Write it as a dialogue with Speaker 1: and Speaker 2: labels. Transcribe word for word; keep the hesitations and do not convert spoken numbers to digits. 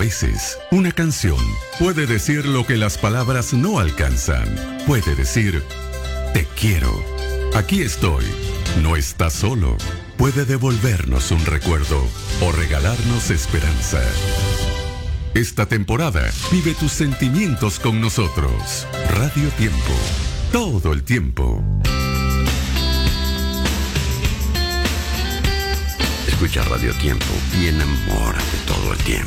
Speaker 1: veces, una canción puede decir lo que las palabras no alcanzan. Puede decir, te quiero. Aquí estoy. No estás solo. Puede devolvernos un recuerdo o regalarnos esperanza. Esta temporada, vive tus sentimientos con nosotros. Radio Tiempo. Todo el tiempo.
Speaker 2: Escucha Radio Tiempo y enamórate todo el tiempo.